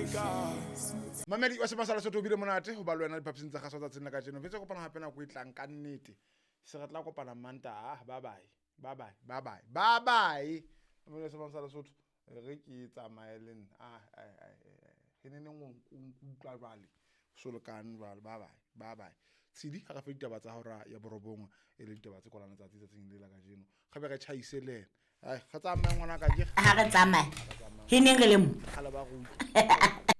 Mamedi wa Semasala Sotho bile monate ho ba le wena diphapising tsa gaso tsa tsena ka jeno. Fetse kopana hape na go itlang ka nnete. Se re tla kopana Manta. Bye bye. Bye bye. Bye bye. Bye bye. Mamedi wa Semasala Sotho re ke tsamaeleng henene utlwa bale solokane bale. Bye bye. Bye bye. Tshidi ga fa ditaba tsa hora ya borobong le ditaba tse kolana tsa tsatsing le la ka jeno. Gabe re chaise le ga tsamaya ngwana ka je ha re tsamaya heneng re le mo gala ba go